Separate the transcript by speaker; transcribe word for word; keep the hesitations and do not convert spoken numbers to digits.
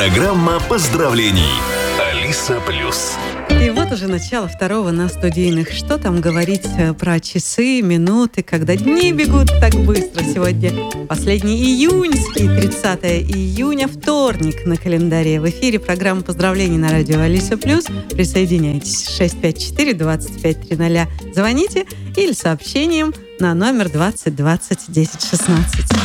Speaker 1: Программа поздравлений. Алиса Плюс.
Speaker 2: И вот уже начало второго на студийных. Что там говорить про часы, минуты, когда дни бегут так быстро. Сегодня последний июньский, тридцатое июня, вторник на календаре. В эфире программа поздравлений на радио Алиса Плюс. Присоединяйтесь. шесть пять четыре двадцать пять тридцать. Звоните или сообщением на номер двадцать двадцать десять шестнадцать.